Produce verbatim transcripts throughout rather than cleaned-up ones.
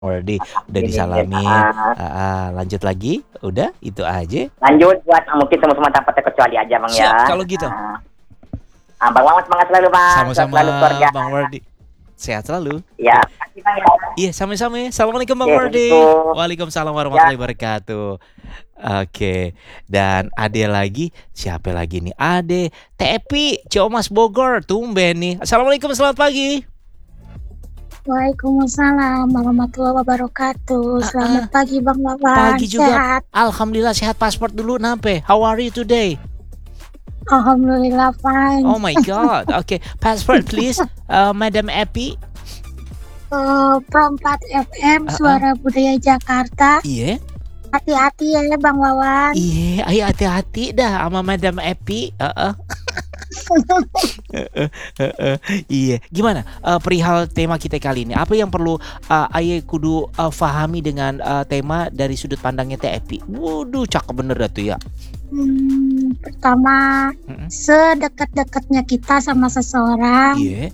Wardi, udah Gini, disalamin, ah, heeh, lanjut lagi, udah itu aja? lanjut buat ah, mungkin semua tempat terkecuali aja bang ya. Siap kalau gitu. Ah, ah, bang Mamat semangat selalu bang, sehat Sama-sama selalu keluarga. Bang Wardi. Sehat selalu. Ya, makasih bang ya. Iya, sama-sama ya. Assalamualaikum Bang Oke, Wardi. assalamualaikum. Waalaikumsalam Ya, warahmatullahi wabarakatuh. Oke, dan Ade lagi, siapa lagi nih? Ade, Tepi, Ciomas Bogor, tumben nih. Assalamualaikum, selamat pagi. Waalaikumsalam warahmatullahi wabarakatuh. Ah, ah, Selamat pagi Bang Wawan, pagi juga. sehat? Alhamdulillah sehat. Paspor dulu nampe. How are you today? Alhamdulillah Oh fine. my God. Oke, passport please, uh, Madam Epi. Uh, Pro empat F M Ah, ah. Suara Budaya Jakarta. Iya, Hati-hati ya Bang Wawan. iya, ayo hati-hati dah sama Madam Epi. Heeh. Heeh, heeh. Iya, gimana eh, perihal tema kita kali ini? Apa yang perlu eh, Aye kudu eh, fahami dengan eh, tema dari sudut pandangnya Teh Epi? Waduh, cakep bener dah tuh ya. Hmm, pertama, Mm-mm. sedekat-dekatnya kita sama seseorang, Iya,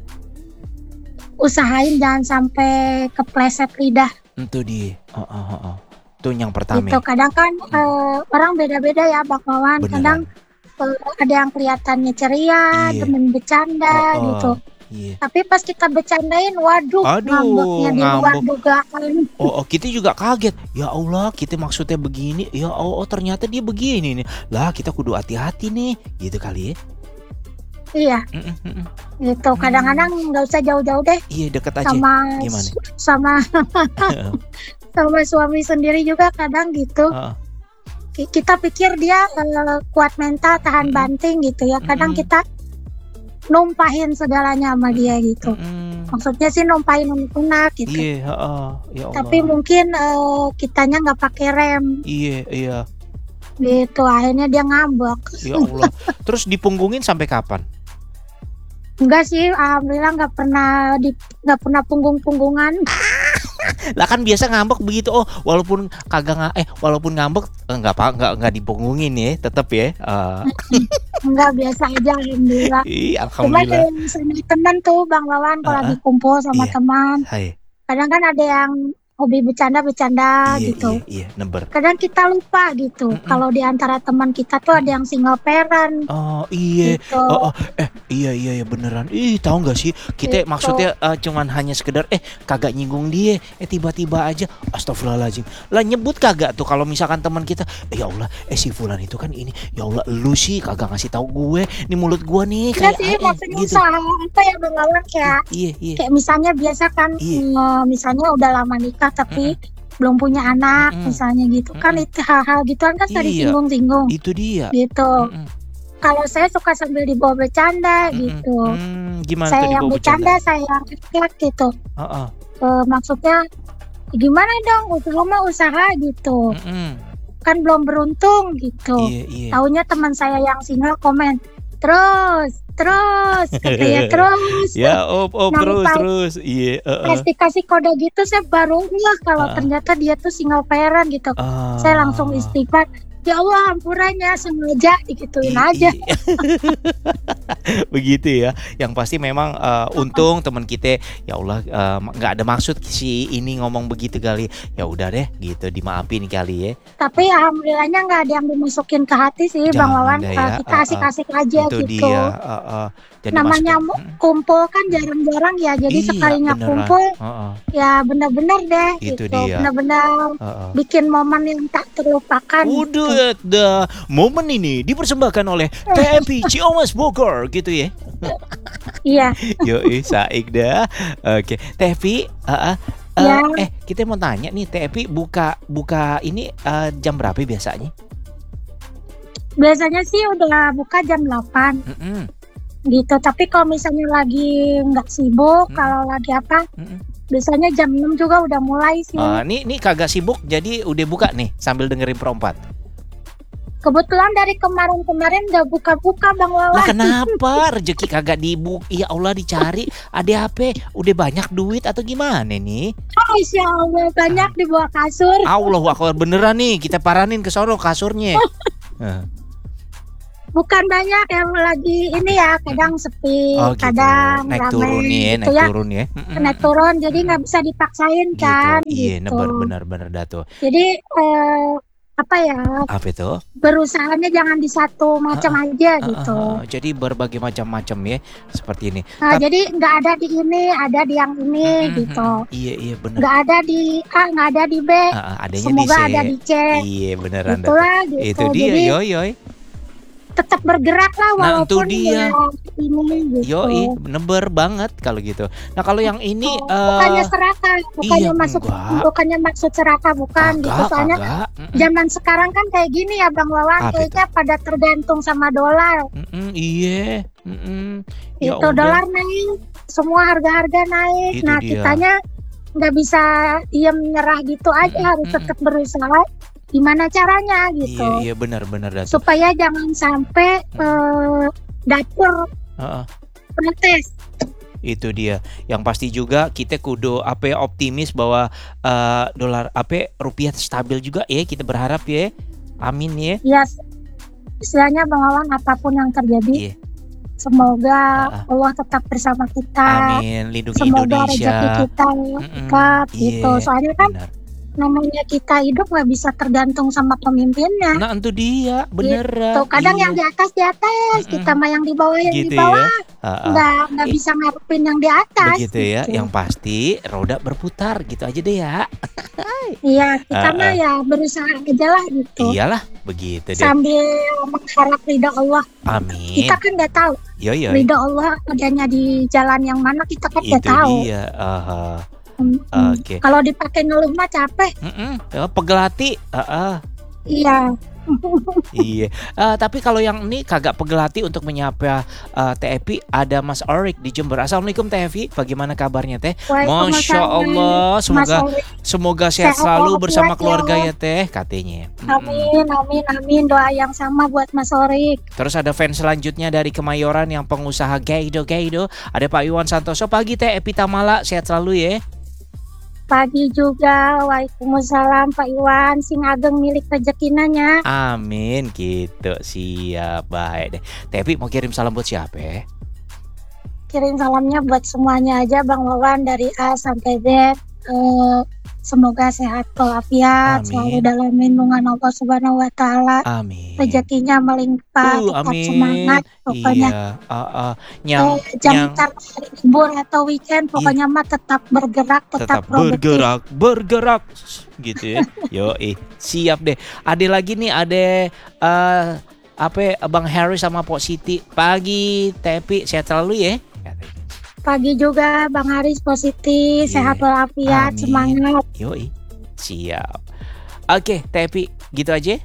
usahain jangan sampai kepleset lidah. itu dia. Heeh, heeh. Itu yang pertama. Gitu. Kadang kan eh, orang beda-beda ya Bang Wawan. Kadang Beneran. eh, ada yang kelihatannya ceria, Iya. demen bercanda Heeh. gitu. Iya. Tapi pas kita bercandain, waduh, Aduh, ngambeknya di luar ngambek. dugaan. Oh, oh, kita juga kaget. Ya Allah, kita maksudnya begini. Ya oh, oh, ternyata dia begini nih. Lah, kita kudu hati-hati nih. Gitu kali ya. Iya, Mm-mm, mm-mm. gitu. Kadang-kadang nggak usah jauh-jauh deh Iya, deket aja. sama Gimana? sama sama suami sendiri juga kadang gitu. Heeh. Ki- Kita pikir dia eh, kuat mental, tahan Mm-mm. banting gitu ya. Kadang Mm-mm. kita numpahin segalanya sama dia gitu. Mm-mm. Maksudnya sih numpahin unek-unek gitu. Iya, heeh. Ya Allah. Tapi mungkin eh, kitanya nggak pakai rem Iya, iya. gitu. Akhirnya dia ngambek. Ya Allah. Terus dipunggungin sampai kapan? Enggak sih, alhamdulillah nggak pernah di nggak pernah punggung-punggungan. Lah kan biasa ngambek begitu. Oh, walaupun kagak nga- eh walaupun ngambek eh, nggak apa nggak nggak dipunggungin ya, tetap ya. Eh, Enggak, biasa aja alhamdulillah. ih, Cuma alhamdulillah. kayak sama teman tuh Bang Wawan kalau Ah, lagi ah. kumpul sama Iya. teman, Hai. kadang kan ada yang hobi bercanda-bercanda Iya, gitu. iya, iya, neber. Kadang kita lupa gitu. Mm-mm. Kalau di antara teman kita tuh ada yang single parent Oh, iya. gitu. Oh, oh, eh iya iya iya beneran. Ih, tahu nggak sih? Kita Gitu. maksudnya eh, cuman hanya sekedar eh kagak nyinggung dia. Eh tiba-tiba aja astagfirullahaladzim. Lah nyebut kagak tuh kalau misalkan teman kita, eh, ya Allah, eh si fulan itu kan ini. Ya Allah, lu sih kagak ngasih tahu gue. Nih mulut gue nih Enggak kayak sih, eh, maksudnya gitu. usaha apa ya Bang Wawan, kayak Iya, iya. kayak misalnya biasa kan Iya. eh, misalnya udah lama nikah tapi belum punya anak Mm-mm. misalnya gitu kan, Mm-mm. itu hal-hal gituan kan Iya. tadi disinggung-singgung Itu dia. gitu. Mm-mm. Kalau saya suka sambil dibawa bercanda Mm-mm. gitu. Hmm, gimana tuh Saya yang dibawa bercanda, saya yang refleks gitu. Heeh. Eh, maksudnya gimana dong, usaha mah usaha gitu. Mm-mm. Kan belum beruntung gitu. Iya, iya. Taunya teman saya yang single komen, terus, terus, katanya terus. Ya, op, op, Nah, terus, pas- terus. Iya, heeh. Pas dikasih kode gitu saya baru ngeh kalau Ah. ternyata dia tuh single parent gitu. Ah. Saya langsung istighfar. Ya Allah, ampurannya sengaja digituin I- aja. i- Begitu ya. Yang pasti memang eh, untung teman kita ya Allah eh, nggak ada maksud si ini ngomong begitu kali. Ya udah deh gitu dimaafin kali ya. Tapi alhamdulillahnya nggak ada yang dimasukin ke hati sih Bang Jangan Wawan. deh Eh, ya, kita ah, ah. asik-asik aja Itu gitu. dia. eh, eh, jadi Namanya masukin- mu- Mm. kumpul kan jarang-jarang ya. Jadi Iya, sekalinya beneran. kumpul Heeh, ya benar-benar deh Itu gitu. dia. Benar-benar heeh. bikin momen yang tak terlupakan. gitu. Udah, dah. Momen ini dipersembahkan oleh T M P Ciomas Bogor gitu ya. Iya. Yoi, saik dah. Oke, Tevi, uh, uh, Ya. eh kita mau tanya nih, Tevi buka buka ini uh, jam berapa biasanya? Biasanya sih udah buka jam delapan Mm-mm, gitu. Tapi kalau misalnya lagi nggak sibuk, Hmm. kalau lagi apa, mm-mm. biasanya jam enam juga udah mulai sih. Ah, nih nih kagak sibuk, jadi udah buka nih sambil dengerin perempat. Kebetulan dari kemarin-kemarin udah buka-buka Bang Lah Wawan. kenapa rezeki kagak dibuk? Ya Allah dicari, ada apa? Udah banyak duit atau gimana nih? Oh, Insya Allah banyak di bawah kasur. Allah akbar beneran nih, kita paranin ke sono kasurnya. Eh, bukan banyak yang lagi ini ya, kadang sepi, Oh gitu, kadang naik rame turun nih, gitu naik ya. turun ya. Mm-mm. Naik turun jadi nggak bisa dipaksain Gitu, kan iya, gitu. benar benar benar dah tuh. Jadi eh, apa ya, Apa itu? berusahanya jangan di satu macam aja Heeh, gitu. heeh. Jadi berbagai macam-macam ya, seperti ini. Nah, Tap- jadi nggak ada di ini, ada di yang ini Mm-mm, gitu. mm-mm. Iya iya benar. Nggak ada di A, nggak ada di B, Heeh, adanya di semoga C. ada di C. Iya beneran dah tuh. Itulah gitu. Itu dia, Jadi yoi yoi. tetap bergerak lah Nah, itu walaupun dia. ya ini gitu. Yoi, neber banget kalau gitu. Nah, kalau yang ini Oh, bukannya eh serakah, bukannya iya, masuk, enggak. bukannya maksud serakah, bukan gitu. kagak, Soalnya kagak. Mm-mm. zaman sekarang kan kayak gini ya Bang Wawan, Apa kayaknya pada tergantung sama dolar. Mm-mm, iya. Mm-mm. Ya Itu udah. dolar naik, semua harga-harga naik. Itu Nah, dia. kitanya nggak bisa diam nyerah gitu aja, Mm-mm, harus mm-mm. tetap berusaha. Gimana caranya gitu, Iya, iya benar-benar dah tuh. supaya jangan sampai eh, dapur Heeh. protes. Itu dia. Yang pasti juga kita kudu apa ya, optimis bahwa eh, dolar apa rupiah stabil juga ya, kita berharap ya. Amin ya. Ya, istilahnya Bang Wawan, apapun yang terjadi, Iya. semoga Ah, ah. Allah tetap bersama kita. Amin, lindungi Semoga rezeki Indonesia. kita Mm-mm, dekat gitu. iya, Soalnya kan benar. namanya kita hidup nggak bisa tergantung sama pemimpinnya. Nah, itu dia, beneran. Tuh, kadang Iya. yang di atas di atas, Mm-mm. kita mah yang di bawah yang Gitu di bawah ya. Heeh. nggak nggak Ih. bisa ngarepin yang di atas. Begitu ya. gitu. Yang pasti roda berputar gitu aja deh ya. Iya, kita Ah, mah ah. ya berusaha aja lah gitu. Iyalah, begitu deh. Sambil mengharap ridha Allah. Amin. Kita kan nggak tahu Yo yo. ridha Allah adanya di jalan yang mana, kita kan nggak Itu tahu. dia. Aha. Mm-mm. Oke. Kalau dipakai ngeluh mah capek. Mm-mm. Ya, pegelati. Heeh. Iya. Iya. Eh, tapi kalau yang ini kagak pegelati untuk menyapa eh, T E P, ada Mas Orik di Jember. Assalamualaikum Teh Evi, bagaimana kabarnya Teh? Masya Allah, semoga semoga sehat Sehat selalu walafiat bersama ya. keluarga ya Teh, katanya. Mm-mm. Amin, amin, amin. Doa yang sama buat Mas Orik. Terus ada fans selanjutnya dari Kemayoran yang pengusaha Gaido Gaido. Ada Pak Iwan Santoso. Pagi Teh Epi Tamala, sehat selalu ya. Pagi juga, waalaikumsalam Pak Iwan, sing ageng milik rezekinanya. Amin, gitu. Siap, baik deh. Teh Epi mau kirim salam buat siapa ya? Kirim salamnya buat semuanya aja Bang Wawan, dari A sampai Z. Eh, semoga sehat walafiat, Amin. selalu dalam lindungan Allah Subhanahu wa taala. Amin. Rezekinya melimpah, Uh, tetap amin. semangat pokoknya. Iya, uh, uh, nyang, Eh, jam nyang ntar hari libur atau weekend, pokoknya mah tetap bergerak, tetap, tetap produktif. bergerak, bergerak gitu ya. Yo, eh, siap deh. Ada lagi nih, ada eh apa ya, Bang Harry sama Pok Siti. Pagi, Tepi, sehat selalu ya. Katanya. Pagi juga Bang Haris, positif, Iya. sehat walafiat, Amin. semangat. Yo, eh, siap. Oke, Tepi, gitu aja.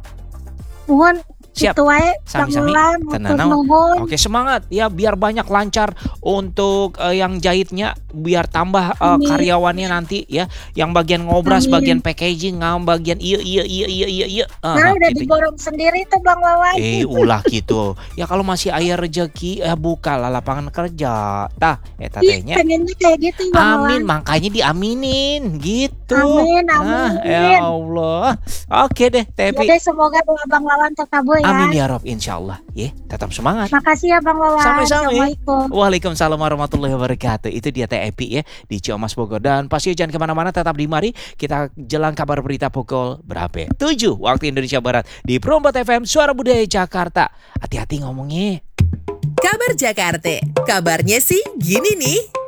Mohon Siap. itu wae Bang Sami-sami. Wulan, Tenan matur naon. nuhun. Oke, semangat ya, biar banyak lancar untuk eh, yang jahitnya, biar tambah eh, Amin. karyawannya nanti ya, yang bagian ngobras, Amin. bagian packaging, ngam bagian iya iya iya iya iya iya. Ah, Nah, udah gitu. diborong sendiri tuh Bang Wawan. Eh, ulah gitu. Ya kalau masih aya rezeki, eh bukalah lapangan kerja. Tah, eta Ih, tehnya. pengennya kayak gitu Bang Amin, Wawan. makanya diaminin gitu. Amin, Nah, amin. ya Allah. Oke deh, Tepi. Jadi semoga doa Bang Wawan terkabul ya. Amin ya Rob, insyaallah. Ya, tetap semangat. Makasih ya Bang Wawan. Sama-sama ya. Assalamualaikum. Waalaikumsalam warahmatullahi wabarakatuh. Itu dia Teh Epi ya di Ciamas Bogor. Dan pasti jangan kemana-mana, tetap di mari kita jelang kabar berita pukul berapa? tujuh waktu Indonesia Barat di Prombat F M Suara Budaya Jakarta. Hati-hati ngomongnya. Kabar Jakarta, kabarnya sih gini nih.